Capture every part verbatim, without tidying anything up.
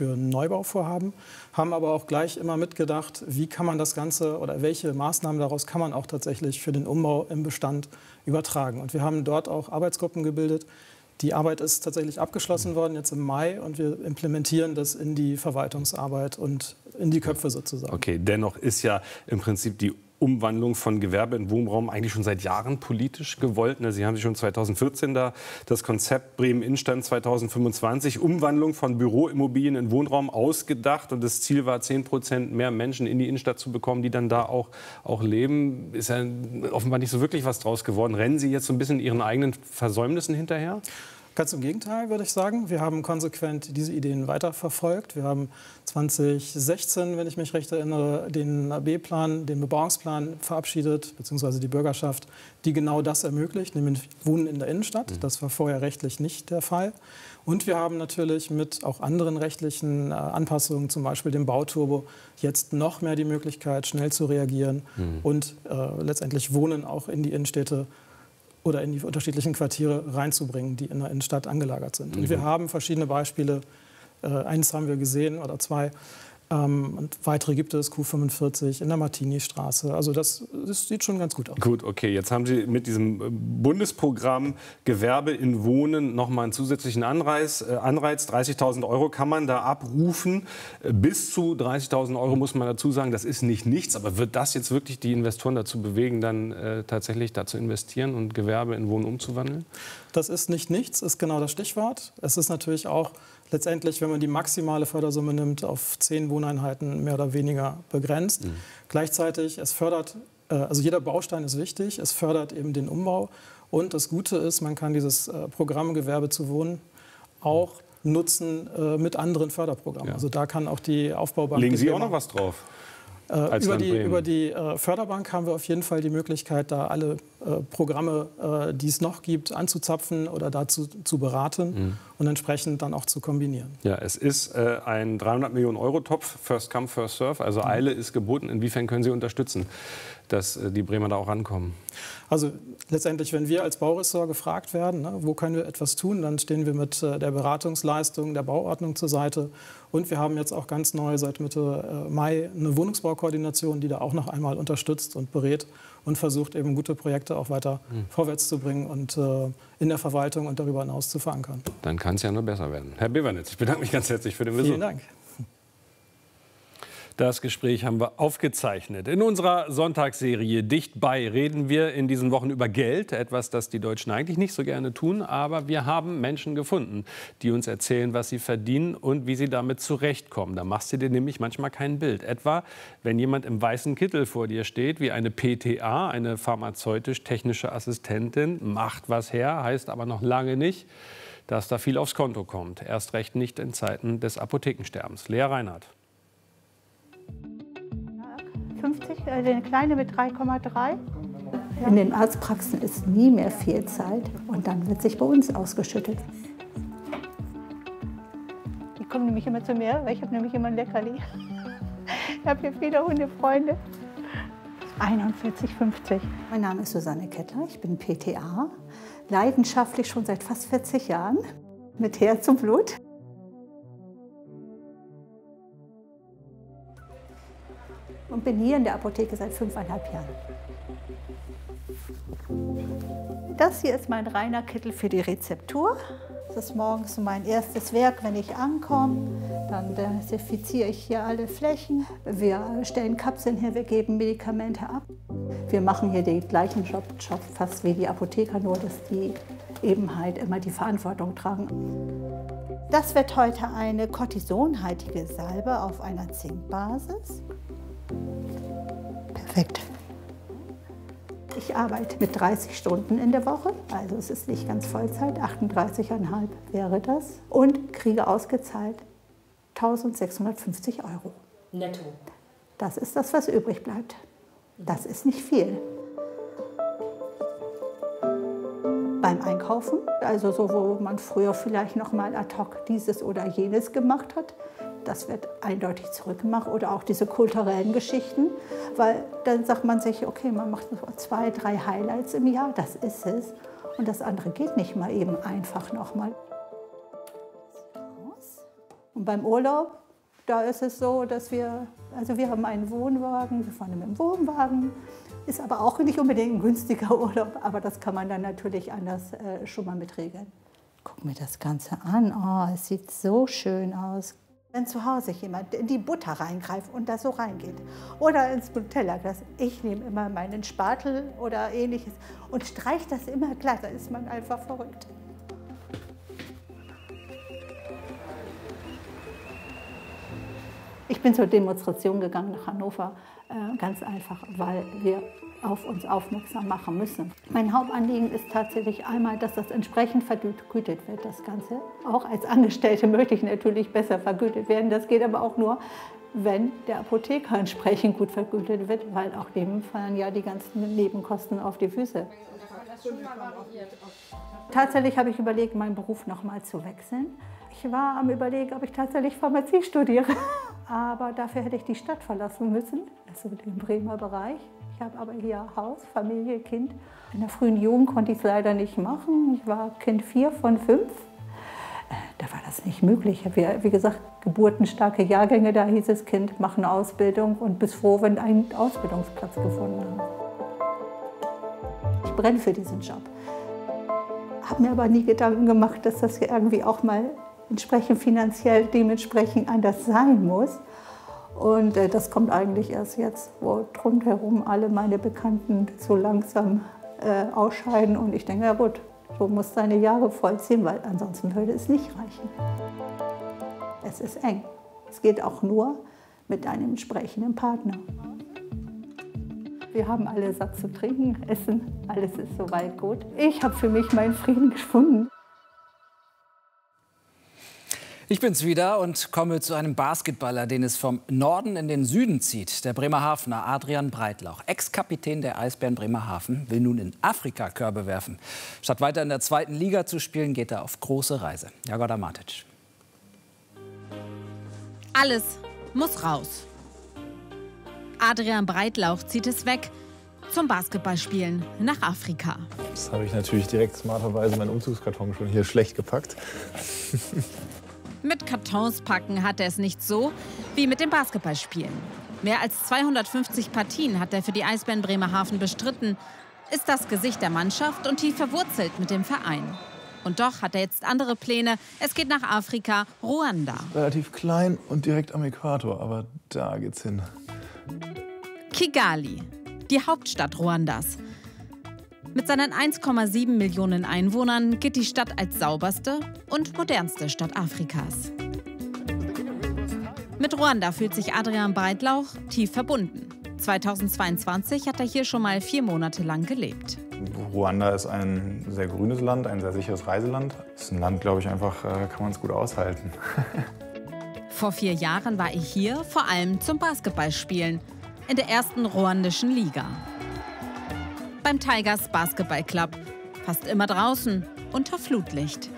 für Neubauvorhaben, haben aber auch gleich immer mitgedacht, wie kann man das Ganze oder welche Maßnahmen daraus kann man auch tatsächlich für den Umbau im Bestand übertragen. Und wir haben dort auch Arbeitsgruppen gebildet. Die Arbeit ist tatsächlich abgeschlossen worden jetzt im Mai und wir implementieren das in die Verwaltungsarbeit und in die Köpfe sozusagen. Okay, dennoch ist ja im Prinzip die Umwandlung von Gewerbe in Wohnraum eigentlich schon seit Jahren politisch gewollt. Sie haben sich schon zweitausendvierzehn da das Konzept Bremen Innenstadt zweitausendfünfundzwanzig, Umwandlung von Büroimmobilien in Wohnraum ausgedacht. Und das Ziel war, zehn Prozent mehr Menschen in die Innenstadt zu bekommen, die dann da auch, auch leben. Ist ja offenbar nicht so wirklich was draus geworden. Rennen Sie jetzt so ein bisschen Ihren eigenen Versäumnissen hinterher? Ganz im Gegenteil, würde ich sagen. Wir haben konsequent diese Ideen weiterverfolgt. Wir haben zweitausendsechzehn, wenn ich mich recht erinnere, den B-Plan, den Bebauungsplan verabschiedet, beziehungsweise die Bürgerschaft, die genau das ermöglicht, nämlich Wohnen in der Innenstadt. Das war vorher rechtlich nicht der Fall. Und wir haben natürlich mit auch anderen rechtlichen Anpassungen, zum Beispiel dem Bauturbo, jetzt noch mehr die Möglichkeit, schnell zu reagieren mhm. und äh, letztendlich Wohnen auch in die Innenstädte oder in die unterschiedlichen Quartiere reinzubringen, die in der Innenstadt angelagert sind. Und wir haben verschiedene Beispiele. Äh, eins haben wir gesehen oder zwei. Ähm, und weitere gibt es, Q fünfundvierzig in der Martini-Straße. Also das, das sieht schon ganz gut aus. Gut, okay. Jetzt haben Sie mit diesem Bundesprogramm Gewerbe in Wohnen noch mal einen zusätzlichen Anreiz. Äh, Anreiz dreißigtausend Euro kann man da abrufen. Bis zu dreißigtausend Euro muss man dazu sagen, das ist nicht nichts. Aber wird das jetzt wirklich die Investoren dazu bewegen, dann äh, tatsächlich da zu investieren und Gewerbe in Wohnen umzuwandeln? Das ist nicht nichts, ist genau das Stichwort. Es ist natürlich auch letztendlich, wenn man die maximale Fördersumme nimmt, auf zehn Wohneinheiten mehr oder weniger begrenzt. Mhm. Gleichzeitig, es fördert, also jeder Baustein ist wichtig, es fördert eben den Umbau. Und das Gute ist, man kann dieses Programm Gewerbe zu Wohnen auch nutzen mit anderen Förderprogrammen. Ja. Also da kann auch die Aufbaubank... Legen Sie auch noch was drauf? Äh, über, die, über die äh, Förderbank haben wir auf jeden Fall die Möglichkeit, da alle äh, Programme, äh, die es noch gibt, anzuzapfen oder dazu zu beraten mhm. und entsprechend dann auch zu kombinieren. Ja, es ist äh, ein dreihundert Millionen Euro Topf, First Come, First Serve, also Eile ist geboten. Inwiefern können Sie unterstützen, dass äh, die Bremer da auch rankommen? Also letztendlich, wenn wir als Bauressort gefragt werden, ne, wo können wir etwas tun, dann stehen wir mit äh, der Beratungsleistung der Bauordnung zur Seite. Und wir haben jetzt auch ganz neu seit Mitte äh, Mai eine Wohnungsbaukoordination, die da auch noch einmal unterstützt und berät und versucht, eben gute Projekte auch weiter mhm. vorwärts zu bringen und äh, in der Verwaltung und darüber hinaus zu verankern. Dann kann es ja nur besser werden. Herr Bewernitz, ich bedanke mich ganz herzlich für den Besuch. Vielen Dank. Das Gespräch haben wir aufgezeichnet. In unserer Sonntagsserie Dicht bei reden wir in diesen Wochen über Geld. Etwas, das die Deutschen eigentlich nicht so gerne tun. Aber wir haben Menschen gefunden, die uns erzählen, was sie verdienen und wie sie damit zurechtkommen. Da machst du dir nämlich manchmal kein Bild. Etwa, wenn jemand im weißen Kittel vor dir steht, wie eine P T A, eine pharmazeutisch-technische Assistentin, macht was her, heißt aber noch lange nicht, dass da viel aufs Konto kommt. Erst recht nicht in Zeiten des Apothekensterbens. Lea Reinhardt. fünfzig, eine kleine mit drei Komma drei. In den Arztpraxen ist nie mehr viel Zeit und dann wird sich bei uns ausgeschüttet. Die kommen nämlich immer zu mir, weil ich habe nämlich immer ein Leckerli. Ich habe hier viele Hundefreunde. einundvierzig fünfzig. Mein Name ist Susanne Kettler, ich bin P T A, leidenschaftlich schon seit fast vierzig Jahren, mit Herz und Blut. Und bin hier in der Apotheke seit fünfeinhalb Jahren. Das hier ist mein reiner Kittel für die Rezeptur. Das ist morgens so mein erstes Werk, wenn ich ankomme. Dann desinfiziere ich hier alle Flächen. Wir stellen Kapseln her, wir geben Medikamente ab. Wir machen hier den gleichen Job, Job fast wie die Apotheker, nur dass die eben halt immer die Verantwortung tragen. Das wird heute eine kortisonhaltige Salbe auf einer Zinkbasis. Perfekt. Ich arbeite mit dreißig Stunden in der Woche, also es ist nicht ganz Vollzeit, achtunddreißig Komma fünf wäre das. Und kriege ausgezahlt eintausendsechshundertfünfzig Euro. Netto. Das ist das, was übrig bleibt. Das ist nicht viel. Beim Einkaufen, also so, wo man früher vielleicht noch mal ad hoc dieses oder jenes gemacht hat, das wird eindeutig zurückgemacht oder auch diese kulturellen Geschichten, weil dann sagt man sich, okay, man macht zwei, drei Highlights im Jahr, das ist es. Und das andere geht nicht mal eben einfach nochmal. Und Und beim Urlaub, da ist es so, dass wir, also wir haben einen Wohnwagen, wir fahren mit dem Wohnwagen, ist aber auch nicht unbedingt ein günstiger Urlaub, aber das kann man dann natürlich anders äh, schon mal mitregeln. Guck mir das Ganze an, oh, es sieht so schön aus. Wenn zu Hause jemand in die Butter reingreift und da so reingeht oder ins Nutella-Glas, ich nehme immer meinen Spatel oder ähnliches und streiche das immer glatt, da ist man einfach verrückt. Ich bin zur Demonstration gegangen nach Hannover, äh, ganz einfach, weil wir auf uns aufmerksam machen müssen. Mein Hauptanliegen ist tatsächlich einmal, dass das entsprechend vergütet wird, das Ganze. Auch als Angestellte möchte ich natürlich besser vergütet werden. Das geht aber auch nur, wenn der Apotheker entsprechend gut vergütet wird, weil auch dem fallen ja die ganzen Nebenkosten auf die Füße. Tatsächlich habe ich überlegt, meinen Beruf noch mal zu wechseln. Ich war am Überlegen, ob ich tatsächlich Pharmazie studiere. Aber dafür hätte ich die Stadt verlassen müssen, also den Bremer Bereich. Ich habe aber hier Haus, Familie, Kind. In der frühen Jugend konnte ich es leider nicht machen. Ich war Kind vier von fünf. Da war das nicht möglich. Wir, wie gesagt, geburtenstarke Jahrgänge, da hieß es, Kind, mach eine Ausbildung und bist froh, wenn du einen Ausbildungsplatz gefunden hast. Ich brenne für diesen Job. Habe mir aber nie Gedanken gemacht, dass das irgendwie auch mal entsprechend finanziell dementsprechend anders sein muss. Und äh, das kommt eigentlich erst jetzt, wo drumherum alle meine Bekannten so langsam äh, ausscheiden. Und ich denke, ja gut, du musst deine Jahre vollziehen, weil ansonsten würde es nicht reichen. Es ist eng. Es geht auch nur mit einem entsprechenden Partner. Wir haben alle satt zu trinken, essen, alles ist soweit gut. Ich habe für mich meinen Frieden gefunden. Ich bin's wieder und komme zu einem Basketballer, den es vom Norden in den Süden zieht. Der Bremerhavener Adrian Breitlauch, Ex-Kapitän der Eisbären Bremerhaven, will nun in Afrika Körbe werfen. Statt weiter in der zweiten Liga zu spielen, geht er auf große Reise. Jagoda Matic. Alles muss raus. Adrian Breitlauch zieht es weg zum Basketballspielen nach Afrika. Das habe ich natürlich direkt smarterweise meinen Umzugskarton schon hier schlecht gepackt. Mit Kartons packen hat er es nicht so wie mit dem Basketballspielen. Mehr als zweihundertfünfzig Partien hat er für die Eisbären Bremerhaven bestritten, ist das Gesicht der Mannschaft und tief verwurzelt mit dem Verein. Und doch hat er jetzt andere Pläne. Es geht nach Afrika, Ruanda. Relativ klein und direkt am Äquator, aber da geht's hin. Kigali, die Hauptstadt Ruandas. Mit seinen eins Komma sieben Millionen Einwohnern gilt die Stadt als sauberste und modernste Stadt Afrikas. Mit Ruanda fühlt sich Adrian Breitlauch tief verbunden. zweitausendzweiundzwanzig hat er hier schon mal vier Monate lang gelebt. Ruanda ist ein sehr grünes Land, ein sehr sicheres Reiseland. Das ist ein Land, glaube ich, einfach kann man es gut aushalten. Vor vier Jahren war ich hier, vor allem zum Basketballspielen, in der ersten ruandischen Liga. Beim Tigers Basketball Club, fast immer draußen, unter Flutlicht.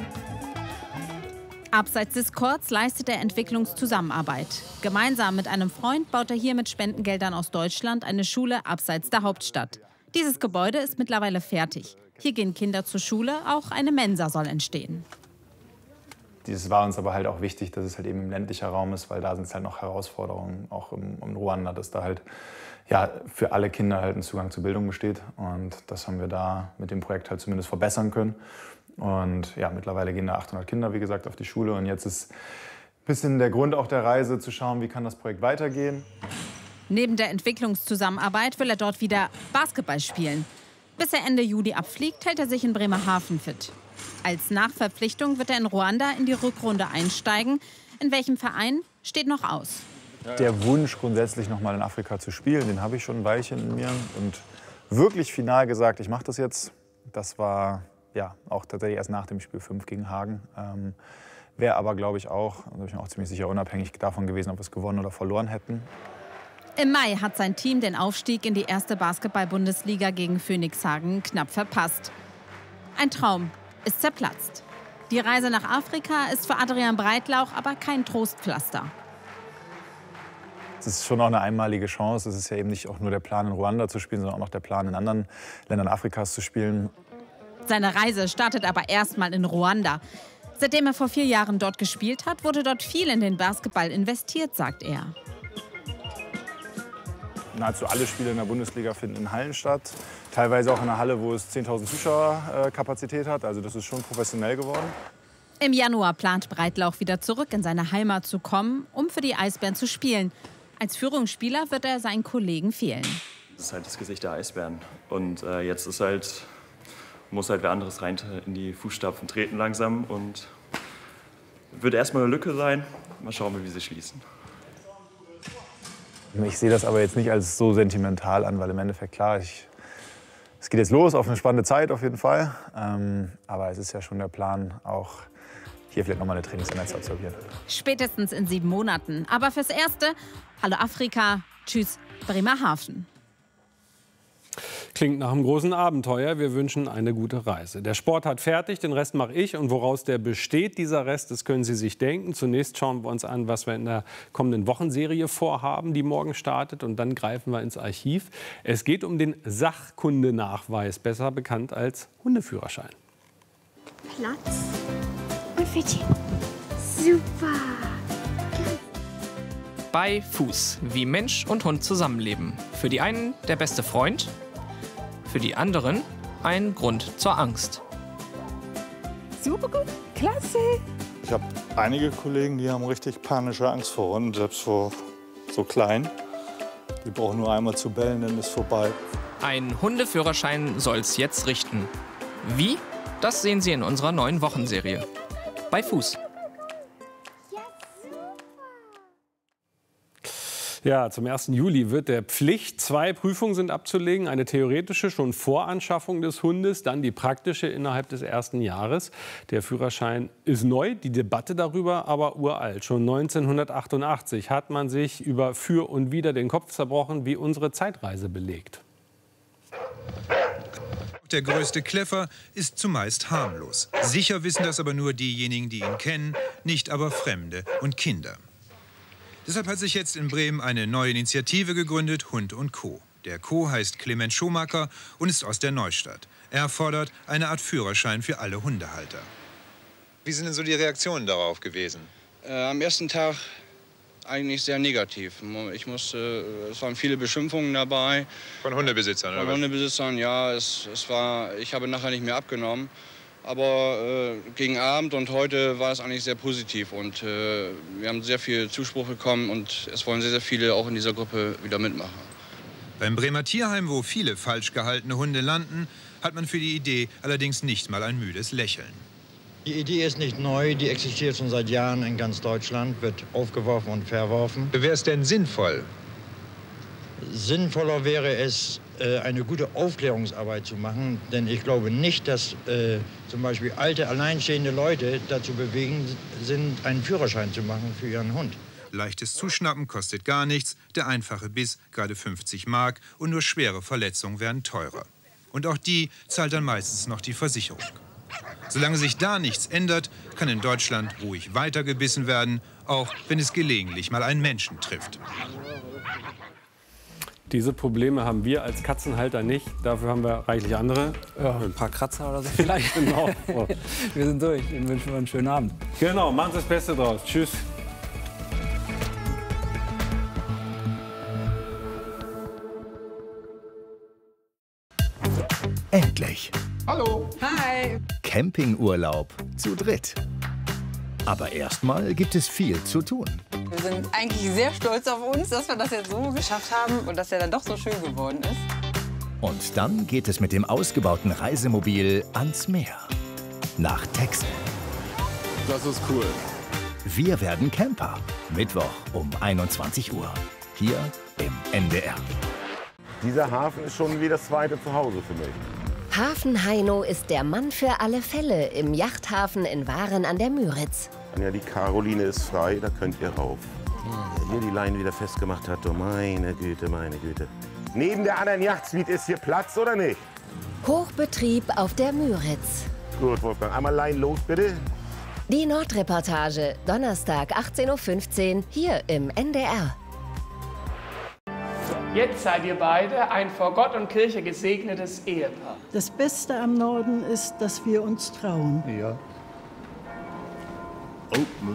Abseits des Courts leistet er Entwicklungszusammenarbeit. Gemeinsam mit einem Freund baut er hier mit Spendengeldern aus Deutschland eine Schule abseits der Hauptstadt. Dieses Gebäude ist mittlerweile fertig. Hier gehen Kinder zur Schule, auch eine Mensa soll entstehen. Dieses war uns aber halt auch wichtig, dass es halt eben im ländlicher Raum ist, weil da sind es halt noch Herausforderungen, auch im, im Ruanda, dass da halt ja, für alle Kinder halt ein Zugang zur Bildung besteht. Und das haben wir da mit dem Projekt halt zumindest verbessern können. Und ja, mittlerweile gehen da achthundert Kinder, wie gesagt, auf die Schule. Und jetzt ist ein bisschen der Grund auch der Reise, zu schauen, wie kann das Projekt weitergehen. Neben der Entwicklungszusammenarbeit will er dort wieder Basketball spielen. Bis er Ende Juli abfliegt, hält er sich in Bremerhaven fit. Als Nachverpflichtung wird er in Ruanda in die Rückrunde einsteigen. In welchem Verein steht noch aus. Der Wunsch, grundsätzlich noch mal in Afrika zu spielen, den habe ich schon ein Weilchen in mir. Und wirklich final gesagt, ich mache das jetzt, das war ja auch tatsächlich erst nach dem Spiel fünf gegen Hagen. Ähm, Wäre aber, glaube ich, auch, da bin ich mir auch ziemlich sicher, unabhängig davon gewesen, ob wir es gewonnen oder verloren hätten. Im Mai hat sein Team den Aufstieg in die erste Basketball-Bundesliga gegen Phoenix Hagen knapp verpasst. Ein Traum ist zerplatzt. Die Reise nach Afrika ist für Adrian Breitlauch aber kein Trostpflaster. Es ist schon auch eine einmalige Chance. Es ist ja eben nicht auch nur der Plan, in Ruanda zu spielen, sondern auch noch der Plan, in anderen Ländern Afrikas zu spielen. Seine Reise startet aber erstmal in Ruanda. Seitdem er vor vier Jahren dort gespielt hat, wurde dort viel in den Basketball investiert, sagt er. Nahezu alle Spiele in der Bundesliga finden in Hallen statt. Teilweise auch in einer Halle, wo es zehntausend Zuschauer äh, Kapazität hat. Also das ist schon professionell geworden. Im Januar plant Breitlauch wieder zurück in seine Heimat zu kommen, um für die Eisbären zu spielen. Als Führungsspieler wird er seinen Kollegen fehlen. Das ist halt das Gesicht der Eisbären. Und äh, jetzt ist halt, muss halt wer anderes rein in die Fußstapfen treten langsam. Und wird erstmal eine Lücke sein. Mal schauen, wie sie schließen. Ich sehe das aber jetzt nicht als so sentimental an, weil im Endeffekt klar, ich, es geht jetzt los auf eine spannende Zeit auf jeden Fall. Ähm, aber es ist ja schon der Plan, auch hier vielleicht nochmal eine Trainingseinheit zu absolvieren. Spätestens in sieben Monaten. Aber fürs Erste, hallo Afrika, tschüss Bremerhaven. Klingt nach einem großen Abenteuer. Wir wünschen eine gute Reise. Der Sport hat fertig, den Rest mache ich. Und woraus der besteht, dieser Rest, das können Sie sich denken. Zunächst schauen wir uns an, was wir in der kommenden Wochenserie vorhaben, die morgen startet. Und dann greifen wir ins Archiv. Es geht um den Sachkundenachweis, besser bekannt als Hundeführerschein. Platz und Fitti. Super. Bei Fuß, wie Mensch und Hund zusammenleben. Für die einen der beste Freund, für die anderen ein Grund zur Angst. Super gut, klasse. Ich habe einige Kollegen, die haben richtig panische Angst vor Hunden, selbst vor so kleinen. Die brauchen nur einmal zu bellen, dann ist vorbei. Ein Hundeführerschein soll's jetzt richten. Wie? Das sehen Sie in unserer neuen Wochenserie. Bei Fuß. Ja, zum ersten Juli wird der Pflicht. Zwei Prüfungen sind abzulegen. Eine theoretische schon vor Anschaffung des Hundes, dann die praktische innerhalb des ersten Jahres. Der Führerschein ist neu, die Debatte darüber aber uralt. Schon neunzehnhundertachtundachtzig hat man sich über Für und Wider den Kopf zerbrochen, wie unsere Zeitreise belegt. Der größte Kleffer ist zumeist harmlos. Sicher wissen das aber nur diejenigen, die ihn kennen, nicht aber Fremde und Kinder. Deshalb hat sich jetzt in Bremen eine neue Initiative gegründet, Hund und Co. Der Co. heißt Clement Schumacher und ist aus der Neustadt. Er fordert eine Art Führerschein für alle Hundehalter. Wie sind denn so die Reaktionen darauf gewesen? Äh, am ersten Tag eigentlich sehr negativ. Ich musste, es waren viele Beschimpfungen dabei. Von Hundebesitzern, oder? Von Hundebesitzern, ja. Es, es war, ich habe nachher nicht mehr abgenommen. Aber äh, gegen Abend und heute war es eigentlich sehr positiv. Und äh, wir haben sehr viel Zuspruch bekommen und es wollen sehr, sehr viele auch in dieser Gruppe wieder mitmachen. Beim Bremer Tierheim, wo viele falsch gehaltene Hunde landen, hat man für die Idee allerdings nicht mal ein müdes Lächeln. Die Idee ist nicht neu, die existiert schon seit Jahren in ganz Deutschland, wird aufgeworfen und verworfen. Wäre es denn sinnvoll? Sinnvoller wäre es, eine gute Aufklärungsarbeit zu machen, denn ich glaube nicht, dass äh, zum Beispiel alte, alleinstehende Leute dazu bewegen sind, einen Führerschein zu machen für ihren Hund. Leichtes Zuschnappen kostet gar nichts, der einfache Biss gerade fünfzig Mark und nur schwere Verletzungen werden teurer. Und auch die zahlt dann meistens noch die Versicherung. Solange sich da nichts ändert, kann in Deutschland ruhig weitergebissen werden, auch wenn es gelegentlich mal einen Menschen trifft. Diese Probleme haben wir als Katzenhalter nicht. Dafür haben wir reichlich andere. Ja, ein paar Kratzer oder so vielleicht. Genau. So. Wir sind durch. Ihnen wünschen wir einen schönen Abend. Genau, machen Sie das Beste draus. Tschüss. Endlich. Hallo. Hi. Campingurlaub zu dritt. Aber erstmal gibt es viel zu tun. Wir sind eigentlich sehr stolz auf uns, dass wir das jetzt so geschafft haben und dass er dann doch so schön geworden ist. Und dann geht es mit dem ausgebauten Reisemobil ans Meer. Nach Texel. Das ist cool. Wir werden Camper. Mittwoch um einundzwanzig Uhr. Hier im N D R. Dieser Hafen ist schon wie das zweite Zuhause für mich. Hafen Heino ist der Mann für alle Fälle im Yachthafen in Waren an der Müritz. Ja, die Caroline ist frei, da könnt ihr rauf. Der hier die Leine wieder festgemacht hat, oh meine Güte, meine Güte. Neben der anderen Yachtsuite ist hier Platz, oder nicht? Hochbetrieb auf der Müritz. Gut, Wolfgang, einmal Leinen los, bitte. Die Nordreportage, Donnerstag achtzehn Uhr fünfzehn, hier im N D R. Jetzt seid ihr beide ein vor Gott und Kirche gesegnetes Ehepaar. Das Beste am Norden ist, dass wir uns trauen. Ja. Oh.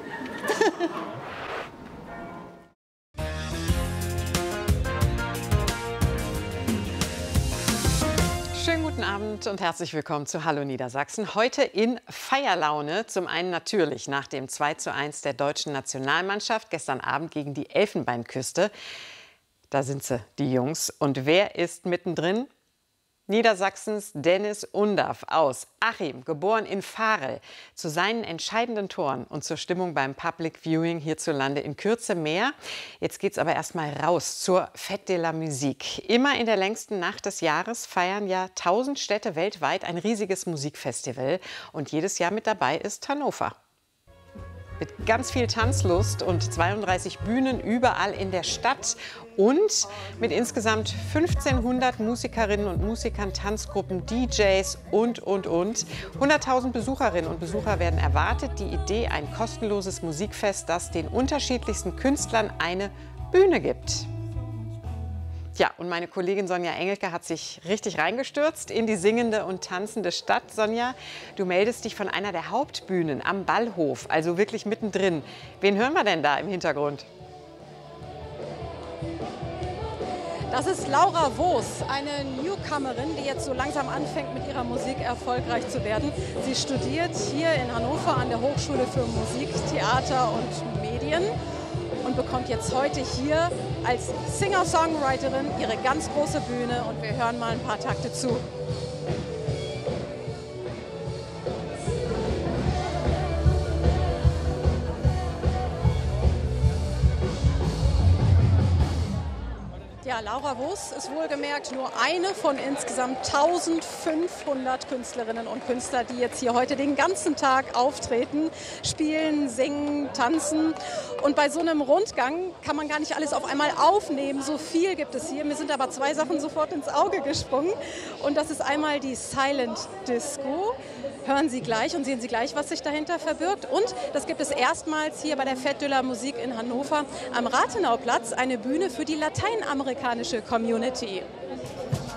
Schönen guten Abend und herzlich willkommen zu Hallo Niedersachsen. Heute in Feierlaune. Zum einen natürlich nach dem zwei zu eins der deutschen Nationalmannschaft gestern Abend gegen die Elfenbeinküste. Da sind sie, die Jungs. Und wer ist mittendrin? Niedersachsens Dennis Undaff aus Achim, geboren in Varel. Zu seinen entscheidenden Toren und zur Stimmung beim Public Viewing hierzulande in Kürze mehr. Jetzt geht's aber erst mal raus zur Fête de la Musique. Immer in der längsten Nacht des Jahres feiern ja tausend Städte weltweit ein riesiges Musikfestival. Und jedes Jahr mit dabei ist Hannover. Mit ganz viel Tanzlust und zweiunddreißig Bühnen überall in der Stadt und mit insgesamt fünfzehnhundert Musikerinnen und Musikern, Tanzgruppen, D Js und, und, und. hunderttausend Besucherinnen und Besucher werden erwartet. Die Idee, ein kostenloses Musikfest, das den unterschiedlichsten Künstlern eine Bühne gibt. Ja, und meine Kollegin Sonja Engelke hat sich richtig reingestürzt in die singende und tanzende Stadt. Sonja, du meldest dich von einer der Hauptbühnen am Ballhof, also wirklich mittendrin. Wen hören wir denn da im Hintergrund? Das ist Laura Woos, eine Newcomerin, die jetzt so langsam anfängt, mit ihrer Musik erfolgreich zu werden. Sie studiert hier in Hannover an der Hochschule für Musik, Theater und Medien und bekommt jetzt heute hier als Singer-Songwriterin ihre ganz große Bühne. Und wir hören mal ein paar Takte zu. Ja, Laura Woos ist wohlgemerkt nur eine von insgesamt eintausendfünfhundert Künstlerinnen und Künstlern, die jetzt hier heute den ganzen Tag auftreten, spielen, singen, tanzen. Und bei so einem Rundgang kann man gar nicht alles auf einmal aufnehmen. So viel gibt es hier. Mir sind aber zwei Sachen sofort ins Auge gesprungen. Und das ist einmal die Silent Disco. Hören Sie gleich und sehen Sie gleich, was sich dahinter verbirgt. Und das gibt es erstmals hier bei der Fête de la Musique in Hannover am Rathenauplatz, eine Bühne für die lateinamerikanische Community.